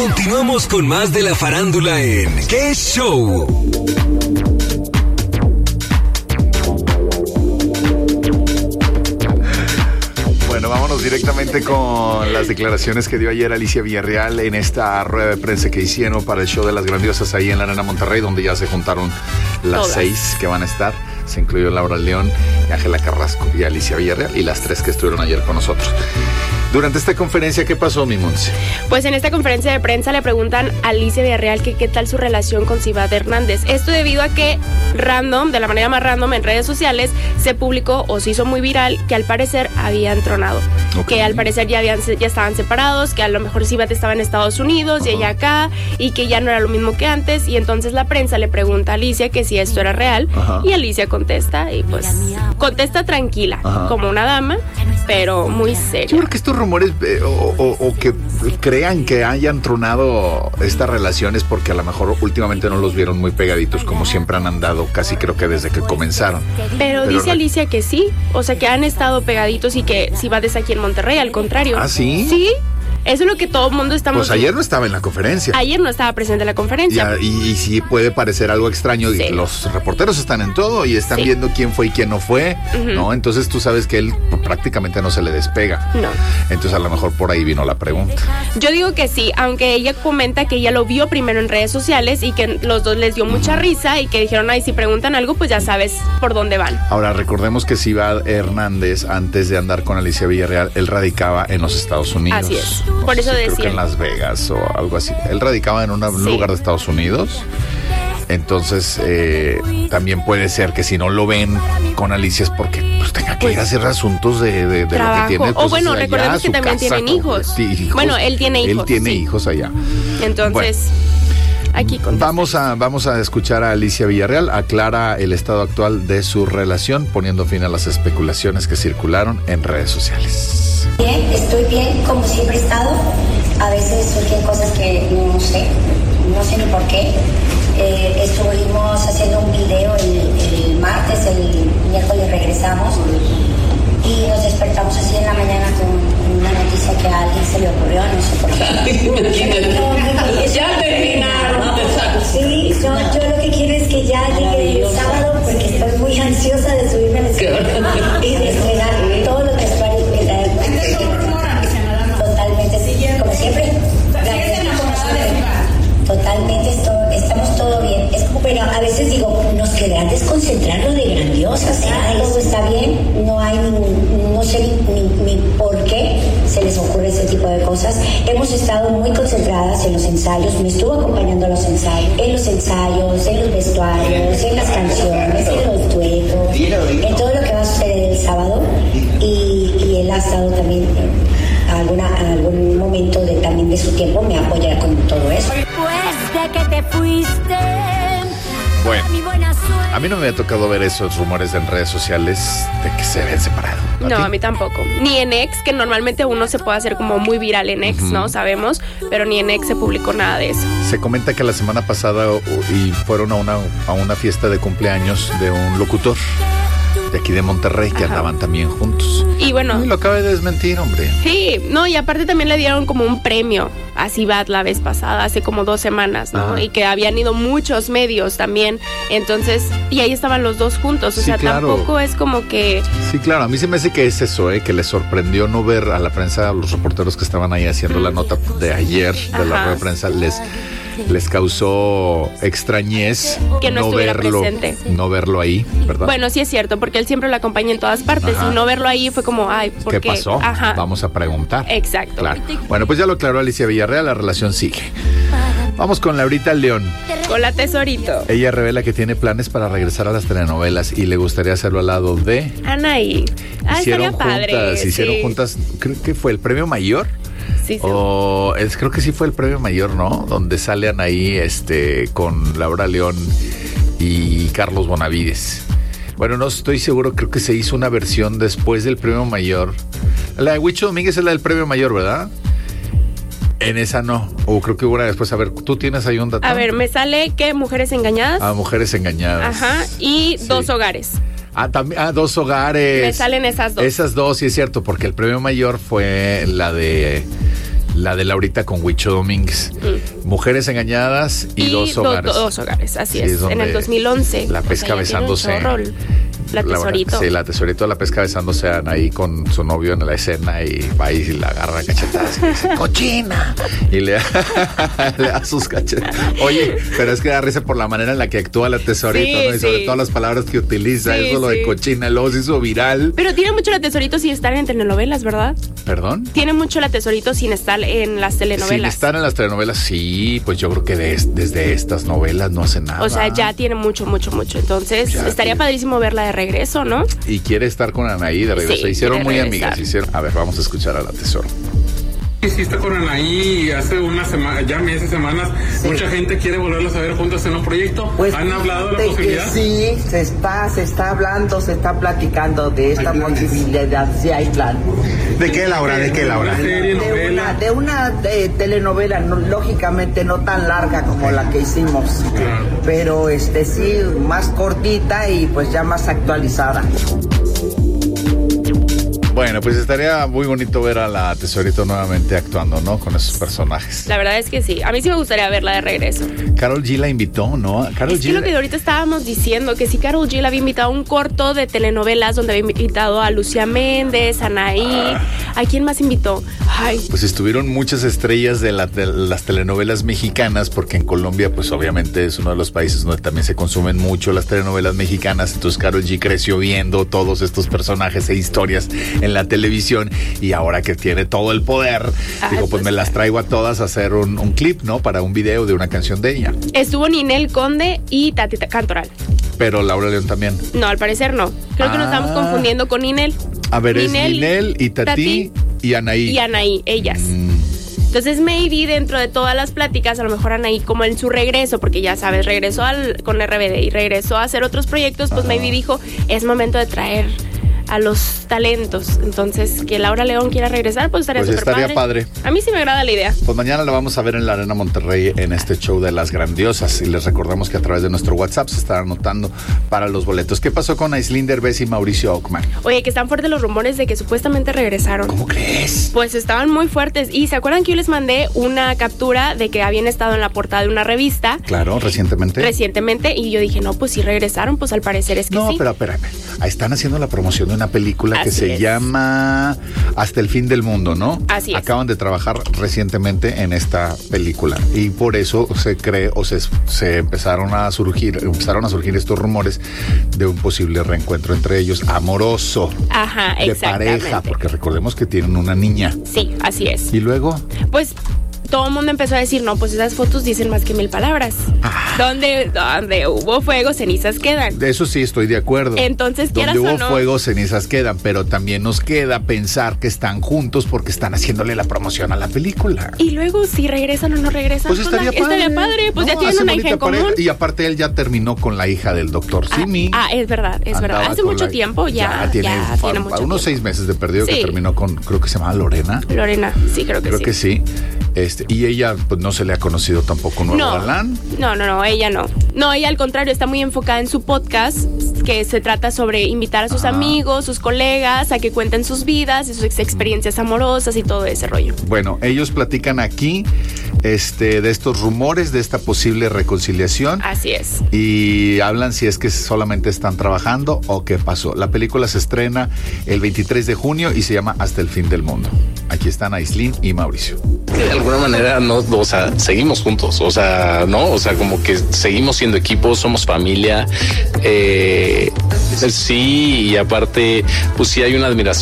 Continuamos con más de la farándula en ¿Qué Show? Bueno, vámonos directamente con las declaraciones que dio ayer Alicia Villarreal en esta rueda de prensa que hicieron para el show de las grandiosas ahí en la Arena Monterrey, donde ya se juntaron las todas. 6 que van a estar. Se incluyó Laura León, Ángela Carrasco y Alicia Villarreal, y las 3 que estuvieron ayer con nosotros. Durante esta conferencia, ¿qué pasó, mi Monse? Pues en esta conferencia de prensa le preguntan a Alicia Villarreal que qué tal su relación con Cibat Hernández. Esto debido a que de la manera más random en redes sociales, se publicó o se hizo muy viral que al parecer habían tronado. Okay. Que al parecer ya estaban separados, que a lo mejor Cibat estaba en Estados Unidos y ella acá, y que ya no era lo mismo que antes. Y entonces la prensa le pregunta a Alicia que si esto era real. Y Alicia contesta, y pues contesta tranquila, como una dama, pero muy seria. Yo creo que estos rumores o que crean que hayan tronado estas relaciones porque a lo mejor últimamente no los vieron muy pegaditos como siempre han andado, casi creo que desde que comenzaron. Pero dice Alicia que sí, o sea que han estado pegaditos y que Cibat es aquí en Monterrey, al contrario. ¿Ah, sí? Sí. Eso es lo que todo el mundo estamos... Pues ayer no estaba en la conferencia. Ayer no estaba presente en la conferencia. Y sí puede parecer algo extraño. Sí. Los reporteros están en todo y están viendo quién fue y quién no fue, ¿no? Entonces tú sabes que él prácticamente no se le despega. No. Entonces a lo mejor por ahí vino la pregunta. Yo digo que sí, aunque ella comenta que ella lo vio primero en redes sociales y que los dos les dio mucha risa y que dijeron, ay, si preguntan algo, pues ya sabes por dónde van. Ahora, recordemos que Cibat Hernández, antes de andar con Alicia Villarreal, él radicaba en los Estados Unidos. Así es. Por eso decía. Creo que en Las Vegas o algo así. Él radicaba en un lugar de Estados Unidos. Entonces, también puede ser que si no lo ven con Alicia es porque pues, tenga que ir a hacer asuntos de lo que tiene. O bueno, recordemos que también tienen hijos. Bueno, él tiene hijos. Él tiene hijos allá. Entonces... Bueno. Aquí vamos a escuchar a Alicia Villarreal. Aclara el estado actual de su relación, poniendo fin a las especulaciones que circularon en redes sociales. Bien, estoy bien, como siempre he estado. A veces surgen cosas que no sé ni por qué. Estuvimos haciendo un video el martes, el miércoles regresamos y nos despertamos así en la mañana con una noticia que a alguien se le ocurrió, no sé por qué. Ya terminaron. Sí, yo lo que quiero es que ya llegue el sábado porque estoy muy ansiosa de subirme al escenario y de estrenar todos los vestuarios. Totalmente, como siempre. Totalmente, estamos todo bien. Es como, pero a veces digo, nos quedará desconcentrar lo de grandiosas. Todo está bien, no hay no sé ni por qué se les ocurre ese tipo de cosas. Hemos estado muy concentradas en los ensayos, me estuvo acompañando en los ensayos, en los vestuarios, en las canciones, en los duetos, en todo lo que va a suceder el sábado. Y él ha estado también algún momento también de su tiempo me apoya con todo eso. Después de que te fuiste. Bueno, a mí no me había tocado ver esos rumores en redes sociales de que se ven separados. No, a mí tampoco. Ni en X, que normalmente uno se puede hacer como muy viral en X, ¿no? Sabemos, pero ni en X se publicó nada de eso. Se comenta que la semana pasada y fueron a una fiesta de cumpleaños de un locutor de aquí de Monterrey que andaban también juntos. Y bueno. Y lo acaba de desmentir, hombre. Sí, no, y aparte también le dieron como un premio a Cibat la vez pasada, hace como 2 semanas, ¿no? Y que habían ido muchos medios también. Entonces, y ahí estaban los dos juntos. O sea, claro. Tampoco es como que... Sí, claro, a mí se me hace que es eso, que les sorprendió no ver a la prensa, a los reporteros que estaban ahí haciendo la nota de ayer de la rueda de prensa, les causó extrañez que no verlo, presente. No verlo ahí, ¿verdad? Bueno, sí es cierto, porque él siempre lo acompaña en todas partes. Y no verlo ahí fue como, ay, ¿por qué? ¿Qué pasó? Vamos a preguntar. Exacto. Claro. Bueno, pues ya lo aclaró Alicia Villarreal, la relación sigue. Vamos con Laurita León. Hola, tesorito. Ella revela que tiene planes para regresar a las telenovelas y le gustaría hacerlo al lado de... Anaí. Estaría padre. Hicieron juntas, creo que fue el Premio Mayor. Sí, creo que sí fue el Premio Mayor, ¿no? Donde salen ahí con Laura León y Carlos Bonavides. Bueno, no estoy seguro, creo que se hizo una versión después del Premio Mayor. La de Huicho Domínguez es la del Premio Mayor, ¿verdad? En esa no. Creo que hubo una después. A ver, ¿tú tienes ahí un dato? A ver, me sale que Mujeres Engañadas. Mujeres Engañadas. Ajá. Y sí. 2 hogares. También, 2 hogares. Me salen esas 2. Esas 2, sí es cierto, porque el Premio Mayor fue la de La de Laurita con Huicho Domínguez. Mujeres engañadas y dos hogares. Dos hogares, así es. donde En el 2011. La pesca besándose. La Tesorito. Sí, la Tesorito, la pesca besándose a Anaí con su novio en la escena y va y la agarra a cachetadas y dice, ¡cochina! Y le da sus cachetas. Oye, pero es que da risa por la manera en la que actúa la Tesorito, sí, ¿no? Y sobre todo las palabras que utiliza, sí, eso lo de cochina, luego se hizo viral. Pero tiene mucho la Tesorito sin estar en telenovelas, ¿verdad? ¿Perdón? Tiene mucho la Tesorito sin estar en las telenovelas. Sin estar en las telenovelas, sí, pues yo creo que desde estas novelas no hace nada. O sea, ya tiene mucho. Entonces, ya estaría padrísimo verla de regreso, ¿no? Y quiere estar con Anaí de regreso. Sí, se hicieron muy regresar. amigas. A ver, vamos a escuchar a la Tesoro. Hiciste con Anaí hace una semana, ya meses, semanas. Sí. Mucha gente quiere volverlos a ver juntos en un proyecto. Pues, ¿han hablado de la posibilidad? Sí, se está hablando, se está platicando de esta posibilidad. Sí, hay plan. ¿De qué, Laura? ¿De qué, Laura? De una telenovela, no, lógicamente no tan larga como la que hicimos. Claro. Pero sí, más cortita y pues ya más actualizada. Bueno, pues estaría muy bonito ver a la Tesorito nuevamente actuando, ¿no? Con esos personajes. La verdad es que sí. A mí sí me gustaría verla de regreso. Karol G la invitó, ¿no? Karol G. Es lo que ahorita estábamos diciendo, que si Karol G la había invitado a un corto de telenovelas donde había invitado a Lucía Méndez, a Anaí. ¿A quién más invitó? Ay. Pues estuvieron muchas estrellas de las telenovelas mexicanas, porque en Colombia, pues obviamente es uno de los países donde también se consumen mucho las telenovelas mexicanas. Entonces Karol G creció viendo todos estos personajes e historias en la televisión, y ahora que tiene todo el poder, digo, pues me las traigo a todas a hacer un clip, ¿no? Para un video de una canción de ella. Estuvo Ninel Conde y Tati Cantoral. Pero Laura León también. No, al parecer no. Creo que nos estamos confundiendo con Ninel. A ver, es Ninel y Tati y Anaí. Y Anaí, ellas. Entonces, maybe dentro de todas las pláticas, a lo mejor Anaí, como en su regreso, porque ya sabes, regresó con RBD y regresó a hacer otros proyectos, pues maybe dijo, es momento de traer a los talentos. Entonces, que Laura León quiera regresar, pues estaría súper padre. A mí sí me agrada la idea. Pues mañana la vamos a ver en la Arena Monterrey en este show de Las Grandiosas, y les recordamos que a través de nuestro WhatsApp se estará anotando para los boletos. ¿Qué pasó con Aislinn Derbez y Mauricio Ockman? Oye, que están fuertes los rumores de que supuestamente regresaron. ¿Cómo crees? Pues estaban muy fuertes, y ¿se acuerdan que yo les mandé una captura de que habían estado en la portada de una revista? Claro, recientemente, y yo dije, no, pues si regresaron, pues al parecer es que sí. No, pero espérame, están haciendo la promoción de una película que se llama Hasta el fin del mundo, ¿no? Así es. Acaban de trabajar recientemente en esta película, y por eso se cree, o se empezaron a surgir estos rumores de un posible reencuentro entre ellos, amoroso. Ajá, de pareja, porque recordemos que tienen una niña. Sí, así es. Y luego, pues todo el mundo empezó a decir, no, pues esas fotos dicen más que 1000 palabras. Donde hubo fuego, cenizas quedan. De eso sí estoy de acuerdo. Entonces, quieras o no, donde hubo fuego, cenizas quedan, pero también nos queda pensar que están juntos porque están haciéndole la promoción a la película. Y luego, si regresan o no regresan, pues estaría padre. Pues ya tienen una hija en común. Y aparte él ya terminó con la hija del doctor Simi. Es verdad. Hace mucho tiempo ya tiene mucho unos tiempo. 6 meses de perdido, que terminó con, creo que se llama Lorena, sí, creo que sí. Y ella, pues no se le ha conocido tampoco un nuevo galán. No, ella no. No, ella al contrario está muy enfocada en su podcast, que se trata sobre invitar a sus amigos, sus colegas, a que cuenten sus vidas y sus experiencias amorosas y todo ese rollo. Bueno, ellos platican aquí de estos rumores, de esta posible reconciliación. Así es. Y hablan si es que solamente están trabajando o qué pasó. La película se estrena el 23 de junio y se llama Hasta el fin del mundo. Aquí están Aislinn y Mauricio. De alguna manera, no, o sea, seguimos juntos, o sea, ¿no? O sea, como que seguimos siendo equipo, somos familia. Sí, y aparte, pues sí hay una admiración